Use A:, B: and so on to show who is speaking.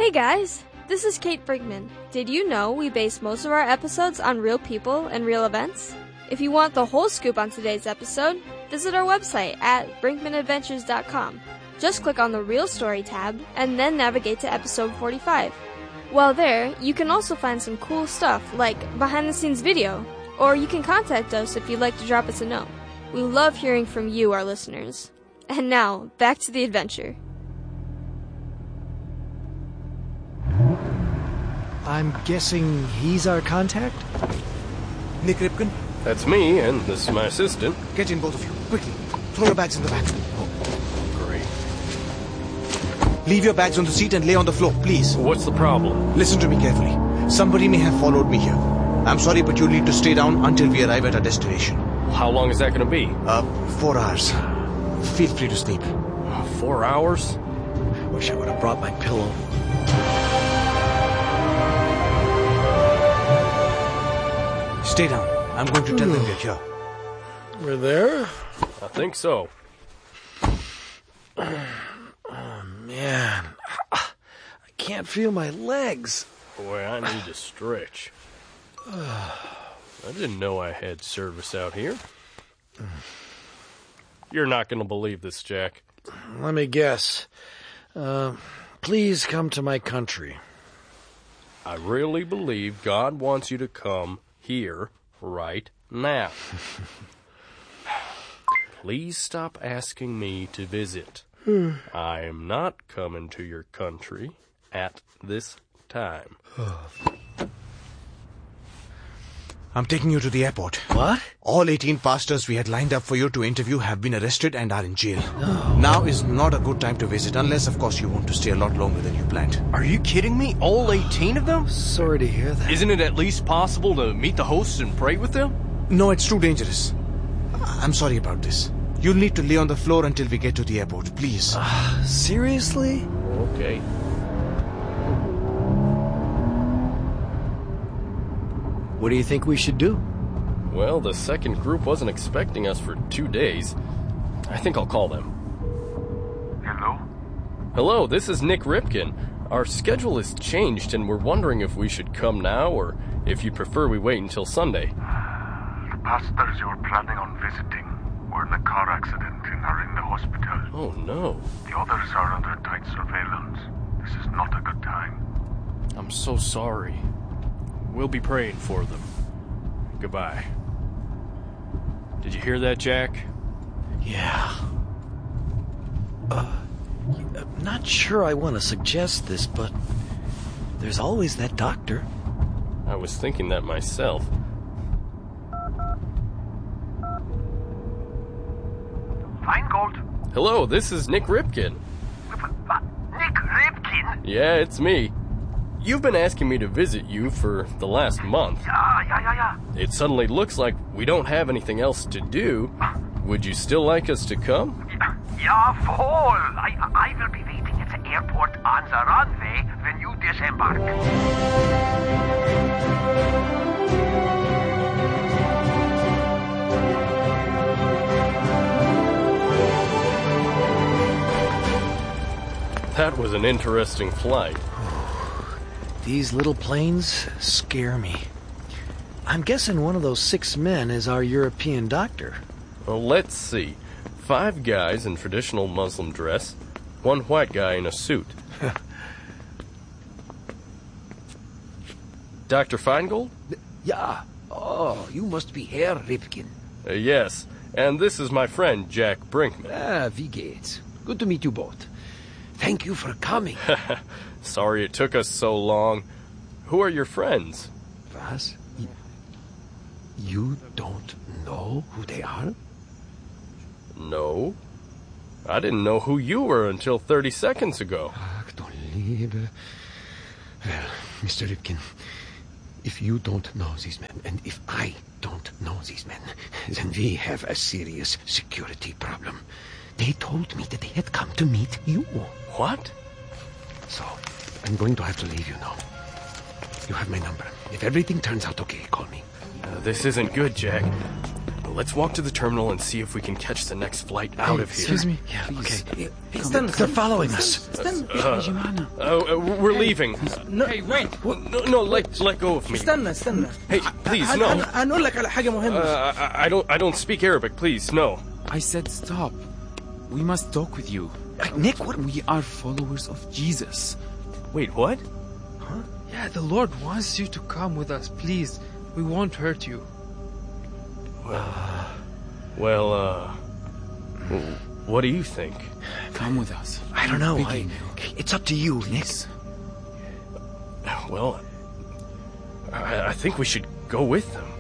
A: Hey guys, this is Kate Brinkman. Did you know we base most of our episodes on real people and real events? If you want the whole scoop on today's episode, visit our website at brinkmanadventures.com. Just click on the Real Story tab and then navigate to episode 45. While there, you can also find some cool stuff like behind-the-scenes video, or you can contact us if you'd like to drop us a note. We love hearing from you, our listeners. And now, back to the adventure.
B: I'm guessing he's our contact?
C: Nick Ripken?
D: That's me, and this is my assistant.
C: Get in, both of you. Quickly. Throw your bags in the back.
D: Great.
C: Leave your bags on the seat and lay on the floor, please.
D: What's the problem?
C: Listen to me carefully. Somebody may have followed me here. I'm sorry, but you'll need to stay down until we arrive at our destination.
D: How long is that going to be?
C: 4 hours. Feel free to sleep.
D: 4 hours?
B: Wish I would have brought my pillow.
C: Stay down. I'm going to tell them we're here.
B: We're there?
D: I think so.
B: Oh, man. I can't feel my legs.
D: Boy, I need to stretch. I didn't know I had service out here. You're not going to believe this, Jack.
B: Let me guess. Please come to my country.
D: I really believe God wants you to come here right now. Please stop asking me to visit. I am not coming to your country at this time.
C: I'm taking you to the airport.
B: What?
C: All 18 pastors we had lined up for you to interview have been arrested and are in jail. No. Now is not a good time to visit, unless, of course, you want to stay a lot longer than you planned.
D: Are you kidding me? All 18 of them?
B: Sorry to hear that.
D: Isn't it at least possible to meet the hosts and pray with them?
C: No, it's too dangerous. I'm sorry about this. You'll need to lay on the floor until we get to the airport, please.
B: Seriously?
D: Okay.
B: What do you think we should do?
D: Well, the second group wasn't expecting us for 2 days. I think I'll call them.
E: Hello?
D: Hello, this is Nick Ripken. Our schedule has changed, and we're wondering if we should come now, or if you prefer we wait until Sunday.
E: The pastors you were planning on visiting were in a car accident and are in the hospital.
D: Oh, no.
E: The others are under tight surveillance. This is not a good time.
D: I'm so sorry. We'll be praying for them. Goodbye. Did you hear that, Jack?
B: Yeah. I'm not sure I want to suggest this, but there's always that doctor.
D: I was thinking that myself.
E: Feingold?
D: Hello, this is Nick Ripken.
E: Nick Ripken?
D: Yeah, it's me. You've been asking me to visit you for the last month.
E: Yeah.
D: It suddenly looks like we don't have anything else to do. Would you still like us to come?
E: Yeah, voll. I will be waiting at the airport on the runway when you disembark.
D: That was an interesting flight.
B: These little planes scare me. I'm guessing one of those 6 men is our European doctor.
D: Well, let's see. 5 guys in traditional Muslim dress, 1 white guy in a suit. Dr. Feingold?
F: Yeah. Oh, you must be Herr Ripken.
D: Yes, and this is my friend, Jack Brinkman.
F: Wie geht's? Good to meet you both. Thank you for coming.
D: Sorry it took us so long. Who are your friends?
F: Was? You don't know who they are?
D: No. I didn't know who you were until 30 seconds ago.
F: Ach, du Liebe. Well, Mr. Ripken, if you don't know these men, and if I don't know these men, then we have a serious security problem. They told me that they had come to meet you.
D: What?
F: So, I'm going to have to leave you now. You have my number. If everything turns out okay, call me.
D: This isn't good, Jack. let's walk to the terminal and see if we can catch the next flight out of here.
G: Excuse me.
B: Yeah, okay.
F: They're following us.
D: We're leaving.
G: Hey, wait.
D: No, let go of me.
H: استنى
D: Hey, please, no.
H: هنقول لك على حاجة مهمة.
D: I don't speak Arabic, please, no.
G: I said stop. We must talk with you.
B: Nick, what?
G: We are followers of Jesus.
D: Wait, what?
I: Yeah, the Lord wants you to come with us. Please, we won't hurt you.
D: Well, what do you think?
G: Come with us.
B: I don't know.
G: Begging
B: It's up to you, Nick.
D: Well, I think we should go with them.